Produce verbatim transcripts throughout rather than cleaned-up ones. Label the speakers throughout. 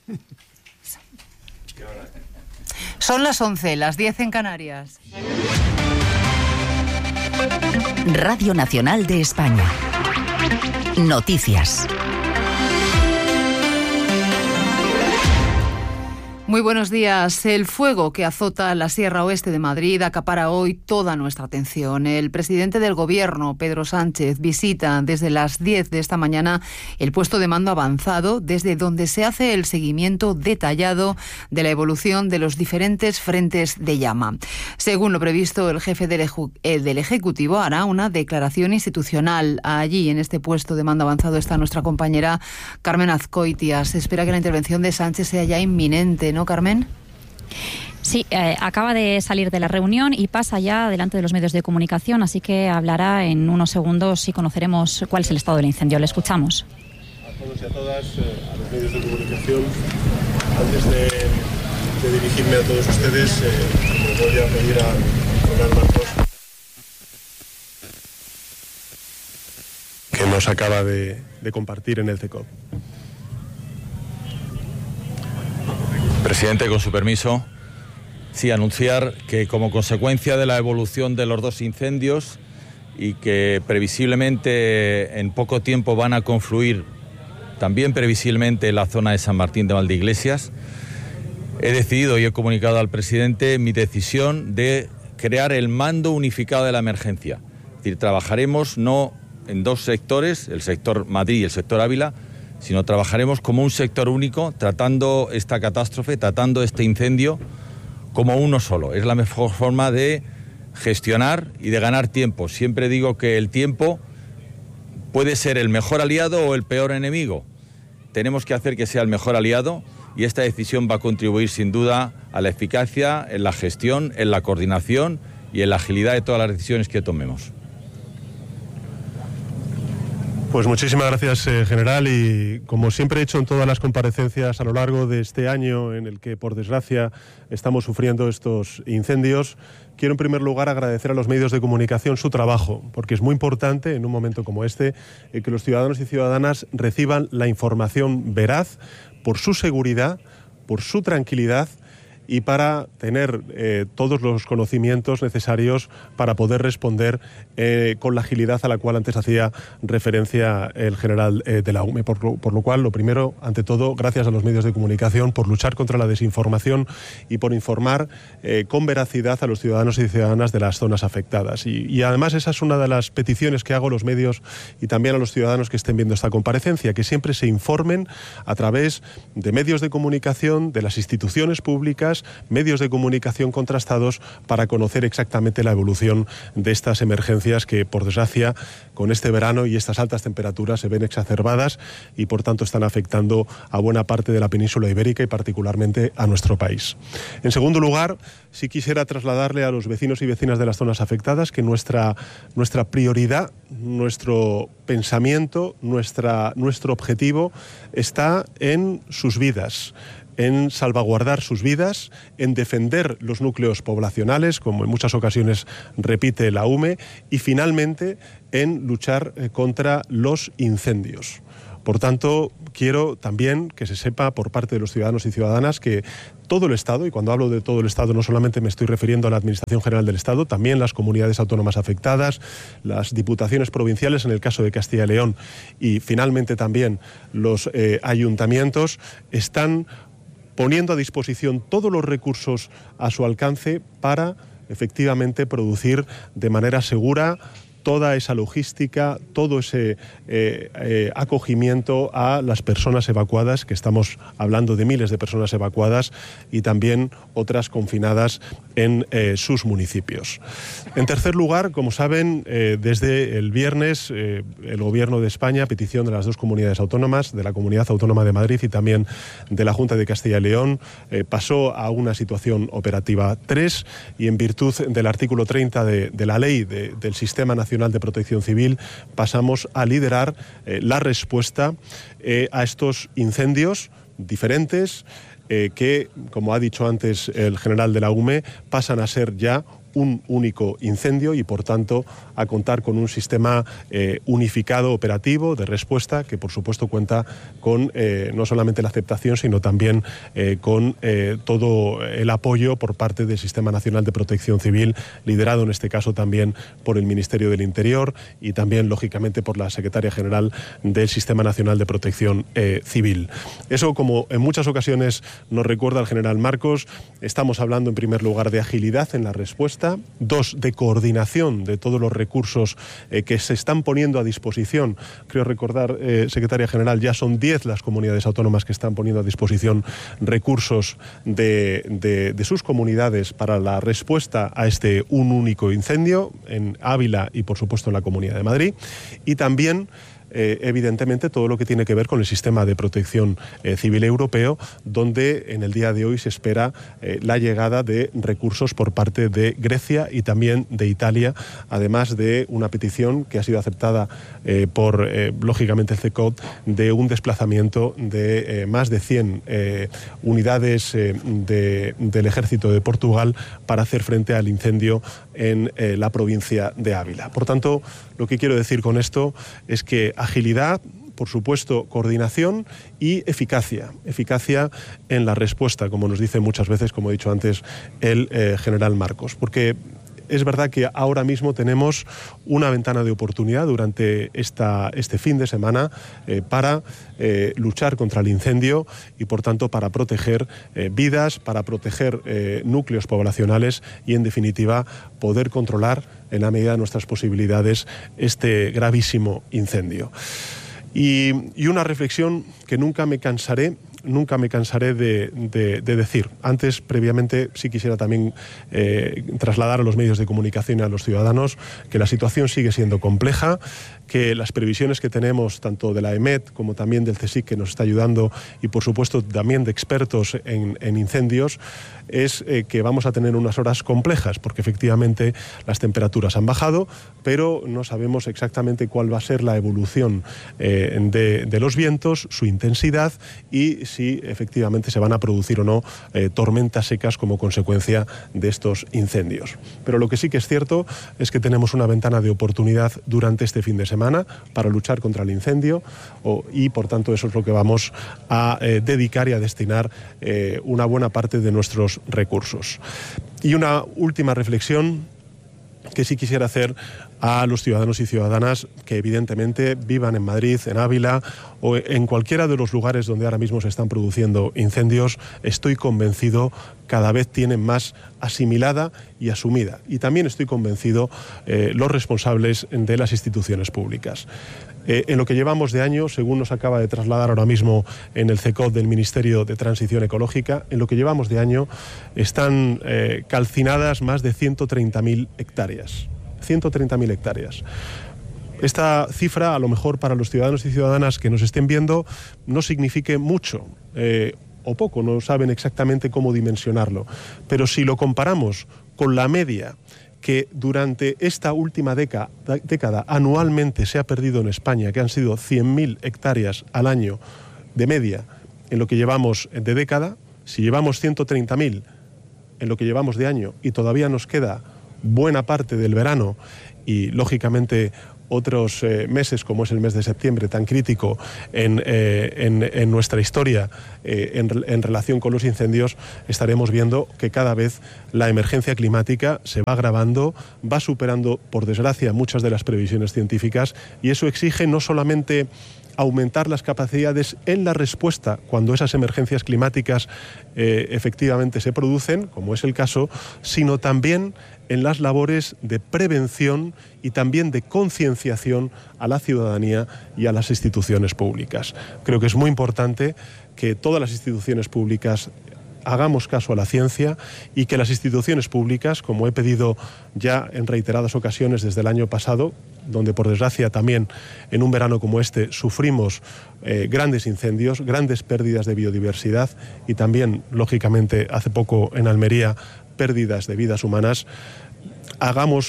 Speaker 1: Son las once, las diez en Canarias.
Speaker 2: Radio Nacional de España. Noticias.
Speaker 1: Muy buenos días. El fuego que azota la Sierra Oeste de Madrid acapara hoy toda nuestra atención. El presidente del Gobierno, Pedro Sánchez, visita desde las diez de esta mañana el puesto de mando avanzado, desde donde se hace el seguimiento detallado de la evolución de los diferentes frentes de llama. Según lo previsto, el jefe del, eju- eh, del Ejecutivo hará una declaración institucional. Allí, en este puesto de mando avanzado, está nuestra compañera Carmen Azcoitia. Se espera que la intervención de Sánchez sea ya inminente, ¿no, Carmen?
Speaker 3: Sí, eh, acaba de salir de la reunión y pasa ya delante de los medios de comunicación, así que hablará en unos segundos y conoceremos cuál es el estado del incendio. Le escuchamos.
Speaker 4: A todos y a todas, eh, a los medios de comunicación, antes de, de dirigirme a todos ustedes, eh, me voy a pedir a Fernando Marcos, que nos acaba de, de compartir en el C E C O P.
Speaker 5: Presidente, con su permiso, sí, anunciar que como consecuencia de la evolución de los dos incendios y que previsiblemente en poco tiempo van a confluir también previsiblemente en la zona de San Martín de Valdeiglesias, he decidido y he comunicado al presidente mi decisión de crear el mando unificado de la emergencia. Es decir, trabajaremos no en dos sectores, el sector Madrid y el sector Ávila, sino trabajaremos como un sector único, tratando esta catástrofe, tratando este incendio como uno solo. Es la mejor forma de gestionar y de ganar tiempo. Siempre digo que el tiempo puede ser el mejor aliado o el peor enemigo. Tenemos que hacer que sea el mejor aliado y esta decisión va a contribuir sin duda a la eficacia, en la gestión, en la coordinación y en la agilidad de todas las decisiones que tomemos.
Speaker 4: Pues muchísimas gracias, eh, general, y como siempre he hecho en todas las comparecencias a lo largo de este año en el que, por desgracia, estamos sufriendo estos incendios, quiero en primer lugar agradecer a los medios de comunicación su trabajo, porque es muy importante en un momento como este eh, que los ciudadanos y ciudadanas reciban la información veraz por su seguridad, por su tranquilidad y para tener eh, todos los conocimientos necesarios para poder responder eh, con la agilidad a la cual antes hacía referencia el general eh, de la U M E. Por lo, por lo cual, lo primero, ante todo, gracias a los medios de comunicación por luchar contra la desinformación y por informar eh, con veracidad a los ciudadanos y ciudadanas de las zonas afectadas. Y, y además esa es una de las peticiones que hago a los medios y también a los ciudadanos que estén viendo esta comparecencia, que siempre se informen a través de medios de comunicación, de las instituciones públicas, medios de comunicación contrastados para conocer exactamente la evolución de estas emergencias que, por desgracia, con este verano y estas altas temperaturas se ven exacerbadas y, por tanto, están afectando a buena parte de la península ibérica y particularmente a nuestro país. En segundo lugar, sí quisiera trasladarle a los vecinos y vecinas de las zonas afectadas que nuestra, nuestra prioridad, nuestro pensamiento, nuestra, nuestro objetivo está en sus vidas, en salvaguardar sus vidas, en defender los núcleos poblacionales, como en muchas ocasiones repite la U M E, y finalmente en luchar contra los incendios. Por tanto, quiero también que se sepa por parte de los ciudadanos y ciudadanas que todo el Estado, y cuando hablo de todo el Estado no solamente me estoy refiriendo a la Administración General del Estado, también las comunidades autónomas afectadas, las diputaciones provinciales en el caso de Castilla y León y finalmente también los eh, ayuntamientos, están poniendo a disposición todos los recursos a su alcance para efectivamente producir de manera segura toda esa logística, todo ese eh, eh, acogimiento a las personas evacuadas, que estamos hablando de miles de personas evacuadas y también otras confinadas en eh, sus municipios. En tercer lugar, como saben, eh, desde el viernes eh, el Gobierno de España, a petición de las dos comunidades autónomas, de la Comunidad Autónoma de Madrid y también de la Junta de Castilla y León, eh, pasó a una situación operativa tres y en virtud del artículo treinta de, de la ley de, del Sistema Nacional de Protección Civil pasamos a liderar eh, la respuesta eh, a estos incendios diferentes eh, que, como ha dicho antes el general de la U M E, pasan a ser ya un único incendio y, por tanto, a contar con un sistema eh, unificado operativo de respuesta que, por supuesto, cuenta con eh, no solamente la aceptación, sino también eh, con eh, todo el apoyo por parte del Sistema Nacional de Protección Civil, liderado en este caso también por el Ministerio del Interior y también, lógicamente, por la Secretaria General del Sistema Nacional de Protección eh, Civil. Eso, como en muchas ocasiones nos recuerda el general Marcos, estamos hablando en primer lugar de agilidad en la respuesta, dos, de coordinación de todos los recursos eh, que se están poniendo a disposición. Creo recordar, eh, Secretaria General, ya son diez las comunidades autónomas que están poniendo a disposición recursos de, de, de sus comunidades para la respuesta a este un único incendio en Ávila y, por supuesto, en la Comunidad de Madrid. Y también, Eh, evidentemente, todo lo que tiene que ver con el sistema de protección eh, civil europeo, donde en el día de hoy se espera eh, la llegada de recursos por parte de Grecia y también de Italia, además de una petición que ha sido aceptada eh, por, eh, lógicamente, el C E C O D, de un desplazamiento de eh, más de cien eh, unidades eh, de, del Ejército de Portugal para hacer frente al incendio en eh, la provincia de Ávila. Por tanto, lo que quiero decir con esto es que agilidad, por supuesto, coordinación y eficacia. Eficacia en la respuesta, como nos dice muchas veces, como he dicho antes, el eh, general Marcos. Porque es verdad que ahora mismo tenemos una ventana de oportunidad durante esta, este fin de semana eh, para eh, luchar contra el incendio y, por tanto, para proteger eh, vidas, para proteger eh, núcleos poblacionales y, en definitiva, poder controlar, en la medida de nuestras posibilidades, este gravísimo incendio. Y, y una reflexión que nunca me cansaré nunca me cansaré de, de, de decir. Antes, previamente, sí quisiera también eh, trasladar a los medios de comunicación y a los ciudadanos que la situación sigue siendo compleja, que las previsiones que tenemos, tanto de la EMET como también del CSIC, que nos está ayudando, y por supuesto también de expertos en, en incendios, es eh, que vamos a tener unas horas complejas, porque efectivamente las temperaturas han bajado, pero no sabemos exactamente cuál va a ser la evolución eh, de, de los vientos, su intensidad y si efectivamente se van a producir o no eh, tormentas secas como consecuencia de estos incendios. Pero lo que sí que es cierto es que tenemos una ventana de oportunidad durante este fin de semana para luchar contra el incendio o, y, por tanto, eso es lo que vamos a eh, dedicar y a destinar eh, una buena parte de nuestros recursos. Y una última reflexión que sí quisiera hacer a los ciudadanos y ciudadanas que evidentemente vivan en Madrid, en Ávila o en cualquiera de los lugares donde ahora mismo se están produciendo incendios. Estoy convencido cada vez tienen más asimilada y asumida. Y también estoy convencido eh, los responsables de las instituciones públicas. Eh, en lo que llevamos de año, según nos acaba de trasladar ahora mismo en el C E C O D del Ministerio de Transición Ecológica, en lo que llevamos de año están eh, calcinadas más de ciento treinta mil hectáreas. ciento treinta mil hectáreas. Esta cifra, a lo mejor para los ciudadanos y ciudadanas que nos estén viendo, no signifique mucho eh, o poco, no saben exactamente cómo dimensionarlo. Pero si lo comparamos con la media que durante esta última década, década anualmente se ha perdido en España, que han sido cien mil hectáreas al año de media en lo que llevamos de década, si llevamos ciento treinta mil en lo que llevamos de año y todavía nos queda buena parte del verano y, lógicamente, otros eh, meses, como es el mes de septiembre, tan crítico en, eh, en, en nuestra historia eh, en, en relación con los incendios, estaremos viendo que cada vez la emergencia climática se va agravando, va superando, por desgracia, muchas de las previsiones científicas, y eso exige no solamente aumentar las capacidades en la respuesta cuando esas emergencias climáticas eh, efectivamente se producen, como es el caso, sino también en las labores de prevención y también de concienciación a la ciudadanía y a las instituciones públicas. Creo que es muy importante que todas las instituciones públicas hagamos caso a la ciencia y que las instituciones públicas, como he pedido ya en reiteradas ocasiones desde el año pasado, donde por desgracia también en un verano como este sufrimos eh, grandes incendios, grandes pérdidas de biodiversidad y también, lógicamente, hace poco en Almería, pérdidas de vidas humanas, hagamos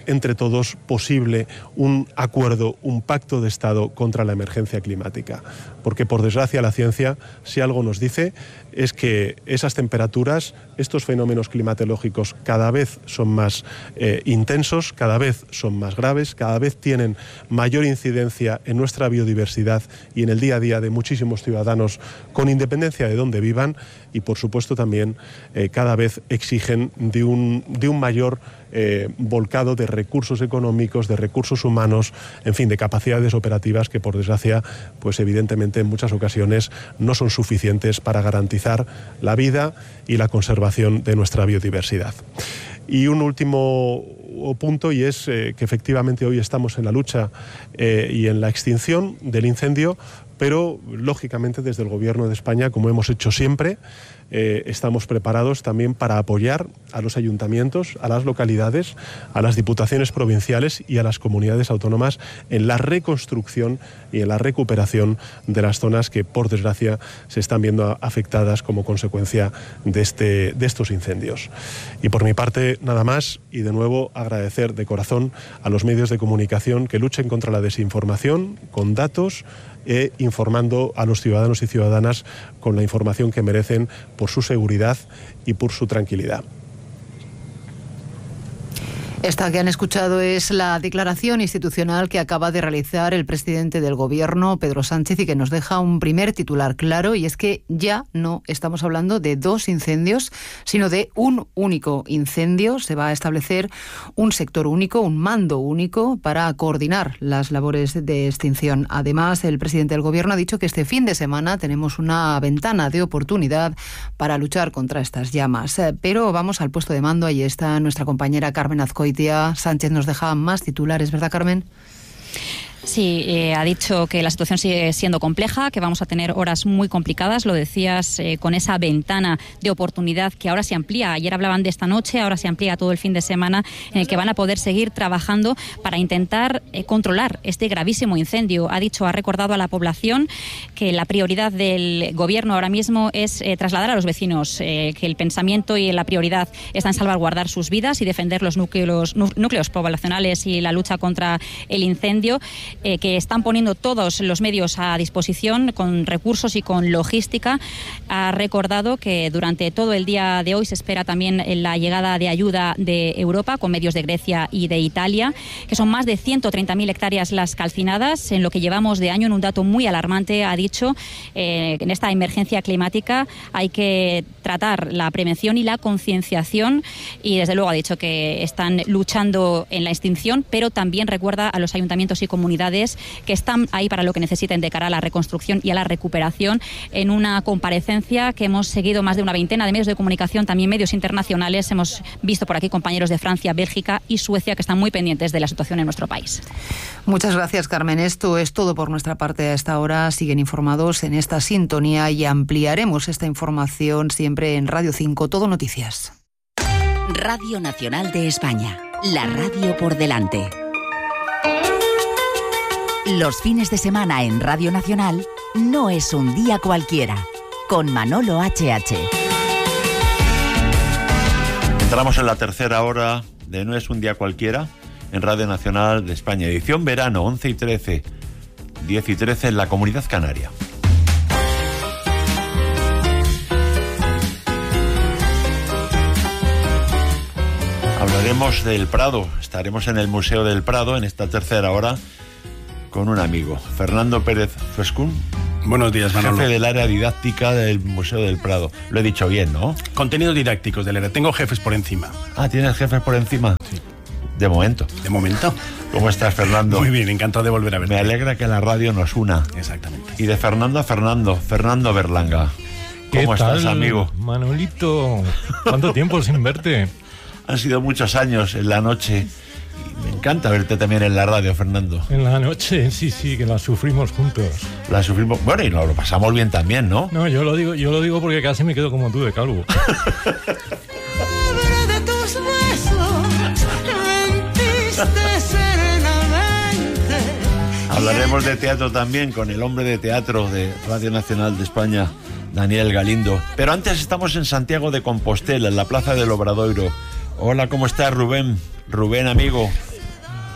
Speaker 4: entre todos posible un acuerdo, un pacto de Estado contra la emergencia climática. Porque, por desgracia, la ciencia, si algo nos dice, es que esas temperaturas, estos fenómenos climatológicos cada vez son más eh, intensos, cada vez son más graves, cada vez tienen mayor incidencia en nuestra biodiversidad y en el día a día de muchísimos ciudadanos, con independencia de dónde vivan, y por supuesto también eh, cada vez exigen de un, de un mayor eh, volcado de recursos económicos, de recursos humanos, en fin, de capacidades operativas que, por desgracia, pues evidentemente en muchas ocasiones no son suficientes para garantizar la vida y la conservación de nuestra biodiversidad. Y un último punto, y es eh, que efectivamente hoy estamos en la lucha eh, y en la extinción del incendio, pero lógicamente desde el Gobierno de España, como hemos hecho siempre, eh, estamos preparados también para apoyar a los ayuntamientos, a las localidades, a las diputaciones provinciales y a las comunidades autónomas en la reconstrucción y en la recuperación de las zonas que, por desgracia, se están viendo afectadas como consecuencia de, este, de estos incendios. Y por mi parte, nada más, y de nuevo agradecer de corazón a los medios de comunicación que luchen contra la desinformación con datos, e informando a los ciudadanos y ciudadanas con la información que merecen por su seguridad y por su tranquilidad.
Speaker 1: Esta que han escuchado es la declaración institucional que acaba de realizar el presidente del Gobierno, Pedro Sánchez, y que nos deja un primer titular claro, y es que ya no estamos hablando de dos incendios, sino de un único incendio. Se va a establecer un sector único, un mando único para coordinar las labores de extinción. Además, el presidente del Gobierno ha dicho que este fin de semana tenemos una ventana de oportunidad para luchar contra estas llamas. Pero vamos al puesto de mando, ahí está nuestra compañera Carmen Azcoitia. Sánchez nos deja más titulares, ¿verdad, Carmen?
Speaker 3: Sí, eh, ha dicho que la situación sigue siendo compleja, que vamos a tener horas muy complicadas, lo decías, eh, con esa ventana de oportunidad que ahora se amplía. Ayer hablaban de esta noche, ahora se amplía todo el fin de semana, en el que van a poder seguir trabajando para intentar eh, controlar este gravísimo incendio. Ha dicho, ha recordado a la población que la prioridad del Gobierno ahora mismo es eh, trasladar a los vecinos eh, que el pensamiento y la prioridad está en salvaguardar sus vidas y defender los núcleos, núcleos poblacionales y la lucha contra el incendio. Eh, que están poniendo todos los medios a disposición con recursos y con logística. Ha recordado que durante todo el día de hoy se espera también la llegada de ayuda de Europa con medios de Grecia y de Italia, que son más de ciento treinta mil hectáreas las calcinadas en lo que llevamos de año, en un dato muy alarmante. Ha dicho eh, que en esta emergencia climática hay que tratar la prevención y la concienciación, y desde luego ha dicho que están luchando en la extinción, pero también recuerda a los ayuntamientos y comunidades que están ahí para lo que necesiten de cara a la reconstrucción y a la recuperación. En una comparecencia que hemos seguido más de una veintena de medios de comunicación, también medios internacionales, hemos visto por aquí compañeros de Francia, Bélgica y Suecia que están muy pendientes de la situación en nuestro país.
Speaker 1: Muchas gracias, Carmen. Esto es todo por nuestra parte a esta hora. Siguen informados en esta sintonía y ampliaremos esta información siempre en Radio cinco, Todo Noticias.
Speaker 2: Radio Nacional de España, la radio por delante. Los fines de semana en Radio Nacional no es un día cualquiera, con Manolo H H.
Speaker 6: Entramos en la tercera hora de No es un día cualquiera en Radio Nacional de España, edición verano, once y trece, diez y trece en la Comunidad Canaria. Hablaremos del Prado, estaremos en el Museo del Prado en esta tercera hora con un amigo, Fernando Pérez Frescún.
Speaker 7: Buenos días, Manolo.
Speaker 6: Jefe del área didáctica del Museo del Prado. Lo he dicho bien, ¿no?
Speaker 7: Contenidos didácticos del área. Tengo jefes por encima.
Speaker 6: Ah, ¿tienes jefes por encima?
Speaker 7: Sí.
Speaker 6: De momento.
Speaker 7: De momento.
Speaker 6: ¿Cómo estás, Fernando?
Speaker 7: Muy bien, encantado de volver a verte.
Speaker 6: Me alegra que la radio nos una.
Speaker 7: Exactamente.
Speaker 6: Y de Fernando a Fernando, Fernando Berlanga. ¿Cómo estás, amigo?
Speaker 8: Manolito, ¿cuánto tiempo sin verte?
Speaker 6: Han sido muchos años en la noche. Me encanta verte también en la radio, Fernando.
Speaker 8: En la noche, sí, sí, que la sufrimos juntos.
Speaker 6: La sufrimos, bueno, y nos lo pasamos bien también, ¿no?
Speaker 8: No, yo lo digo, yo lo digo porque casi me quedo como tú de calvo.
Speaker 9: De tus besos, mentiste serenamente.
Speaker 6: Hablaremos de teatro también con el hombre de teatro de Radio Nacional de España, Daniel Galindo. Pero antes estamos en Santiago de Compostela, en la Plaza del Obradoiro. Hola, ¿cómo estás, Rubén? Rubén, amigo.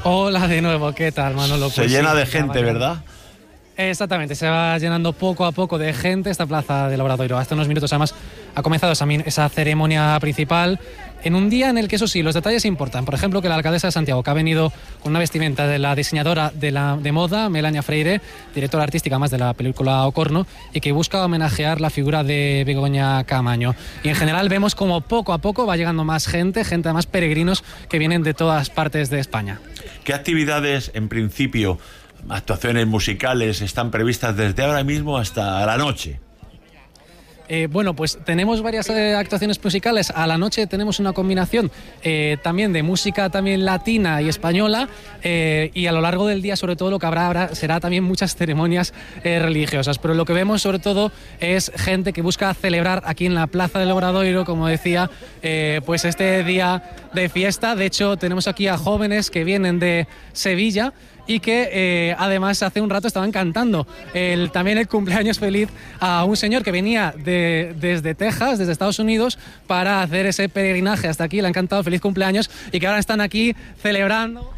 Speaker 10: Hola de nuevo, ¿qué tal, Manolo?
Speaker 6: Se
Speaker 10: Pues
Speaker 6: llena
Speaker 10: sí,
Speaker 6: de gente, ¿verdad?
Speaker 10: Exactamente, se va llenando poco a poco de gente esta plaza del Obradoiro. Hace unos minutos además ha comenzado esa, esa ceremonia principal en un día en el que, eso sí, los detalles importan. Por ejemplo, que la alcaldesa de Santiago, que ha venido con una vestimenta de la diseñadora de, la, de moda, Melania Freire, directora artística más de la película Ocorno, y que busca homenajear la figura de Begoña Camaño. Y en general vemos como poco a poco va llegando más gente, gente además peregrinos que vienen de todas partes de España.
Speaker 6: ¿Qué actividades, en principio, actuaciones musicales, están previstas desde ahora mismo hasta la noche?
Speaker 10: Eh, bueno, pues tenemos varias eh, actuaciones musicales. A la noche tenemos una combinación eh, también de música también latina y española, eh, y a lo largo del día sobre todo lo que habrá, habrá será también muchas ceremonias eh, religiosas, pero lo que vemos sobre todo es gente que busca celebrar aquí en la Plaza del Obradoiro, como decía, eh, pues este día de fiesta. De hecho, tenemos aquí a jóvenes que vienen de Sevilla y que eh, además hace un rato estaban cantando el, también el cumpleaños feliz a un señor que venía de, desde Texas, desde Estados Unidos, para hacer ese peregrinaje hasta aquí. Le han cantado feliz cumpleaños y que ahora están aquí celebrando.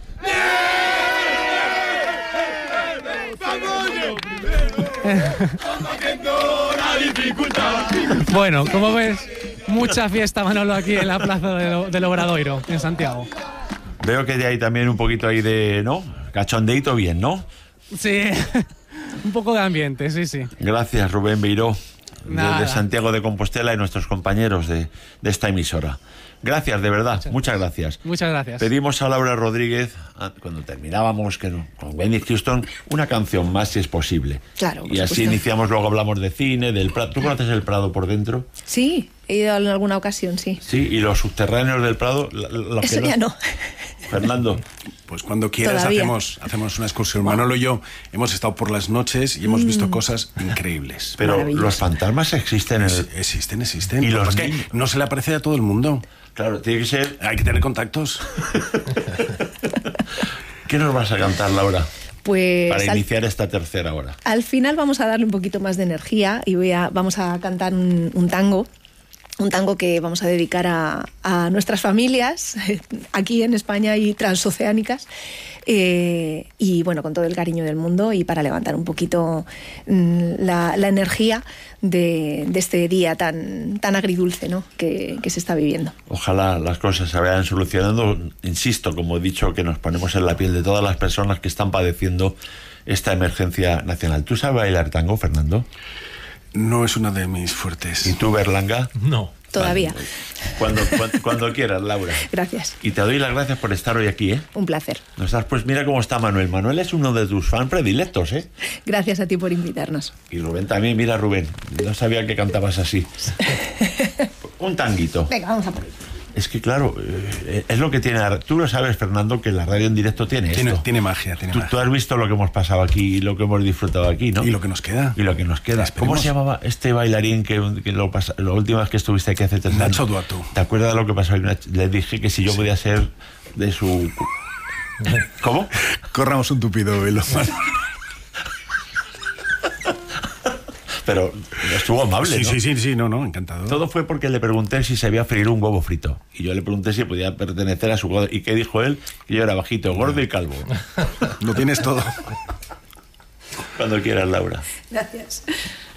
Speaker 10: Bueno, como ves, mucha fiesta, Manolo, aquí en la Plaza del, del Obradoiro, en Santiago.
Speaker 6: Veo que hay también un poquito ahí de, ¿no? Cachondeito bien, ¿no?
Speaker 10: Sí, un poco de ambiente, sí, sí.
Speaker 6: Gracias, Rubén Beiró,
Speaker 10: Nada.
Speaker 6: desde Santiago de Compostela, y nuestros compañeros de, de esta emisora. Gracias, de verdad, muchas, muchas gracias.
Speaker 10: Muchas gracias.
Speaker 6: Pedimos a Laura Rodríguez, cuando terminábamos que no, con Whitney Houston, una canción más, si es posible.
Speaker 11: Claro, por
Speaker 6: Y así
Speaker 11: supuesto.
Speaker 6: iniciamos, luego hablamos de cine, del Prado. ¿Tú conoces el Prado por dentro?
Speaker 11: Sí, he ido en alguna ocasión, sí.
Speaker 6: Sí, y los subterráneos del Prado... Lo
Speaker 11: Eso
Speaker 6: que
Speaker 11: ya no.
Speaker 6: Fernando.
Speaker 7: Pues cuando quieras
Speaker 11: Todavía.
Speaker 7: hacemos, hacemos una excursión. Manolo y yo hemos estado por las noches y hemos
Speaker 11: Mm.
Speaker 7: visto cosas increíbles.
Speaker 6: Pero los fantasmas existen en el...
Speaker 7: Existen, existen.
Speaker 6: Y
Speaker 7: Lo
Speaker 6: los
Speaker 7: que pasa es
Speaker 6: niños.
Speaker 7: que no se le aparece a todo el mundo.
Speaker 6: Claro, tiene que ser...
Speaker 7: Hay que tener contactos.
Speaker 6: ¿Qué nos vas a cantar, Laura?
Speaker 11: Pues
Speaker 6: Para
Speaker 11: al,
Speaker 6: iniciar esta tercera hora.
Speaker 11: al final vamos a darle un poquito más de energía y voy a, vamos a cantar un, un tango. Un tango que vamos a dedicar a, a nuestras familias aquí en España y transoceánicas, eh, y bueno, con todo el cariño del mundo, y para levantar un poquito mm, la, la energía de, de este día tan, tan agridulce, ¿no? que, que se está viviendo.
Speaker 6: Ojalá las cosas se vayan solucionando. Insisto, como he dicho, que nos ponemos en la piel de todas las personas que están padeciendo esta emergencia nacional. ¿Tú sabes bailar tango, Fernando?
Speaker 7: No es una de mis fuertes.
Speaker 6: ¿Y tú, Berlanga?
Speaker 8: No.
Speaker 11: Todavía.
Speaker 6: Vale. Cuando, cuando, cuando quieras, Laura.
Speaker 11: Gracias.
Speaker 6: Y te doy las gracias por estar hoy aquí, ¿eh?
Speaker 11: Un placer.
Speaker 6: No estás, pues mira cómo está Manuel. Manuel es uno de tus fans predilectos, ¿eh?
Speaker 11: Gracias a ti por invitarnos.
Speaker 6: Y Rubén también. Mira, Rubén, no sabía que cantabas así. Un tanguito.
Speaker 11: Venga, vamos a por ello.
Speaker 6: Es que claro, eh, es lo que tiene... Tú lo sabes, Fernando, que la radio en directo tiene
Speaker 7: Tiene,
Speaker 6: esto.
Speaker 7: tiene magia, tiene
Speaker 6: Tú,
Speaker 7: magia.
Speaker 6: tú has visto lo que hemos pasado aquí y lo que hemos disfrutado aquí, ¿no?
Speaker 7: Y lo que nos queda.
Speaker 6: Y lo que nos queda.
Speaker 7: Esperemos.
Speaker 6: ¿Cómo se llamaba este bailarín que, que lo pasa, la última vez que estuviste aquí hace tres años?
Speaker 7: Nacho Duato.
Speaker 6: ¿Te acuerdas de lo que pasó? Le dije que si yo podía ser de su... ¿Cómo?
Speaker 7: Corramos un tupido velo.
Speaker 6: Pero estuvo amable,
Speaker 7: Sí,
Speaker 6: ¿no?
Speaker 7: sí, sí, sí, no, no, encantado.
Speaker 6: Todo fue porque le pregunté si sabía freír un huevo frito. Y yo le pregunté si podía pertenecer a su... ¿Y qué dijo él? Que yo era bajito, gordo y calvo.
Speaker 7: Lo tienes todo.
Speaker 6: Cuando quieras, Laura.
Speaker 11: Gracias.